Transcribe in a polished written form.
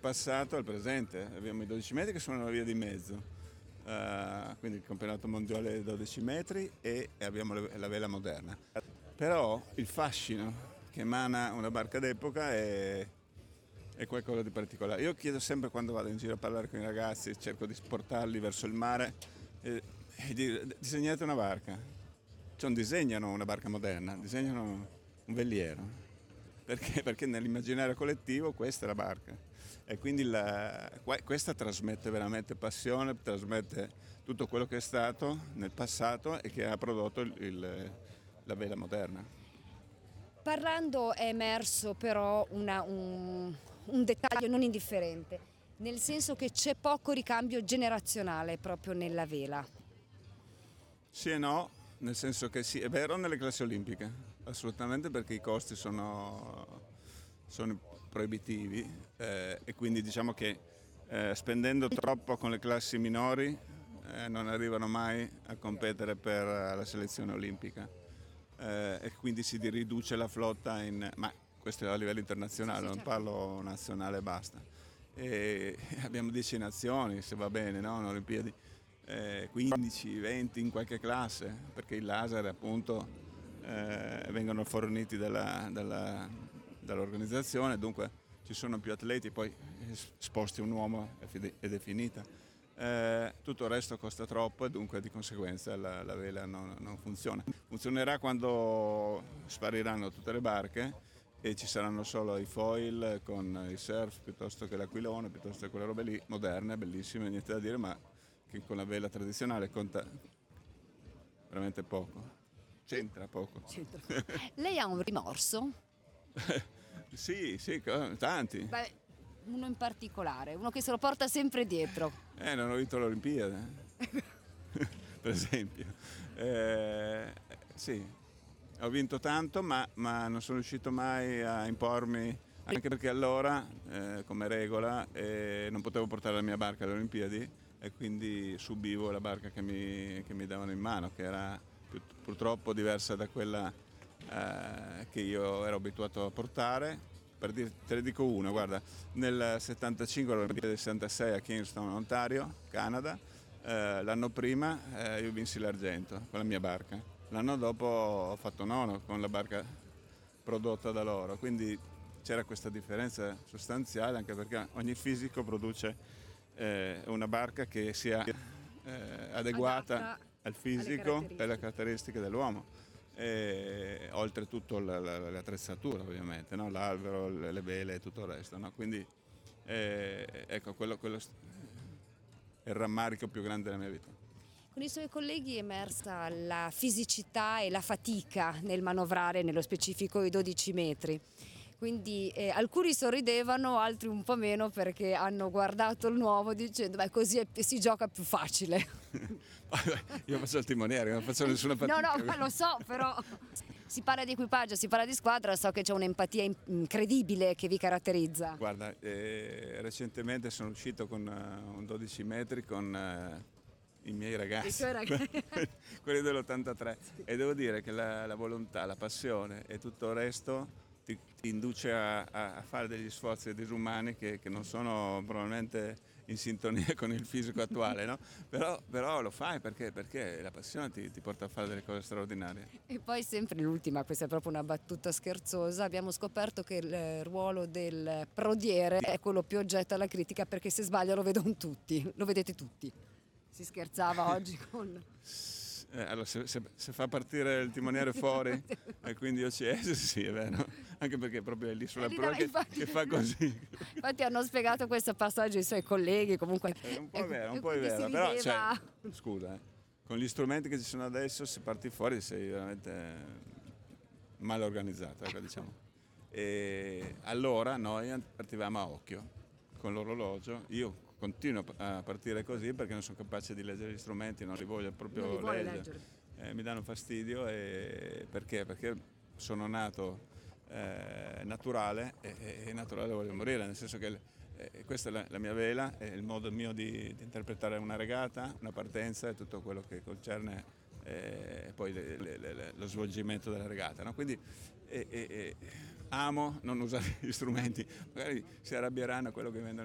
passato al presente. Abbiamo i 12 metri che sono la via di mezzo, quindi il campionato mondiale dei 12 metri e abbiamo la vela moderna. Però il fascino che emana una barca d'epoca è qualcosa di particolare. Io chiedo sempre quando vado in giro a parlare con i ragazzi, cerco di portarli verso il mare e disegnate una barca. Cioè non disegnano una barca moderna, disegnano un veliero. Perché? Perché nell'immaginario collettivo questa è la barca e quindi questa trasmette veramente passione, trasmette tutto quello che è stato nel passato e che ha prodotto la vela moderna. Parlando è emerso però un dettaglio non indifferente, nel senso che c'è poco ricambio generazionale proprio nella vela. Sì e no, nel senso che sì, è vero nelle classi olimpiche, assolutamente, perché i costi sono proibitivi e quindi diciamo che spendendo troppo con le classi minori non arrivano mai a competere per la selezione olimpica e quindi si riduce la flotta ma questo è a livello internazionale, Sì, non certo. parlo nazionale e basta. E abbiamo 10 nazioni, se va bene, no? In Olimpiadi. 15, 20 in qualche classe, perché i laser appunto vengono forniti dall'organizzazione, dunque ci sono più atleti, poi sposti un uomo ed è finita. Tutto il resto costa troppo e dunque di conseguenza la vela non funziona. Funzionerà quando spariranno tutte le barche e ci saranno solo i foil con il surf piuttosto che l'aquilone, piuttosto che quelle robe lì, moderne, bellissime, niente da dire, ma che con la vela tradizionale conta veramente poco, c'entra poco. Lei ha un rimorso? Sì, tanti. Beh, uno in particolare, uno che se lo porta sempre dietro. Non ho vinto l'Olimpiade, per esempio. Sì, ho vinto tanto, ma non sono riuscito mai a impormi, anche perché allora, come regola, non potevo portare la mia barca alle Olimpiadi e quindi subivo la barca che mi davano in mano, che era purtroppo diversa da quella che io ero abituato a portare. Te ne dico una, guarda, nel 75 all'Olimpiade del 66 a Kingston, Ontario, Canada, l'anno prima io vinsi l'argento con la mia barca. L'anno dopo ho fatto nono con la barca prodotta da loro, quindi c'era questa differenza sostanziale, anche perché ogni fisico produce una barca che sia adeguata Adatta al fisico alle e alle caratteristiche dell'uomo. E oltretutto l'attrezzatura ovviamente, no? L'albero, le vele e tutto il resto, no? Quindi ecco quello è il rammarico più grande della mia vita. Con i suoi colleghi è emersa la fisicità e la fatica nel manovrare, nello specifico i 12 metri. Quindi alcuni sorridevano, altri un po' meno perché hanno guardato il nuovo dicendo beh così si gioca più facile. Io faccio il timoniere, non faccio nessuna fatica. No, ma lo so, però si parla di equipaggio, si parla di squadra, so che c'è un'empatia incredibile che vi caratterizza. Guarda, recentemente sono uscito con un 12 metri con i miei ragazzi, I suoi ragazzi. quelli dell'83, e devo dire che la volontà, la passione e tutto il resto ti induce a fare degli sforzi disumani che non sono probabilmente in sintonia con il fisico attuale, no? Però lo fai perché la passione ti porta a fare delle cose straordinarie. E poi sempre l'ultima, questa è proprio una battuta scherzosa, abbiamo scoperto che il ruolo del prodiere è quello più oggetto alla critica perché se sbaglia lo vedono tutti, lo vedete tutti. Si scherzava oggi con... Allora, se fa partire il timoniere fuori e quindi io ci esco, sì, è vero, anche perché proprio è lì sulla prua che fa così. Infatti hanno spiegato questo passaggio ai suoi colleghi, comunque... È un po' vero, si però rideva. scusa, con gli strumenti che ci sono adesso se parti fuori sei veramente mal organizzato, ecco, diciamo. E allora noi partivamo a occhio con l'orologio, io continuo a partire così perché non sono capace di leggere gli strumenti, non li voglio proprio leggere. Mi danno fastidio perché sono nato naturale e naturale voglio morire, nel senso che questa è la mia vela, è il modo mio di interpretare una regata, una partenza e tutto quello che concerne poi lo svolgimento della regata, no? Quindi amo non usare gli strumenti, magari si arrabbieranno quello che vendono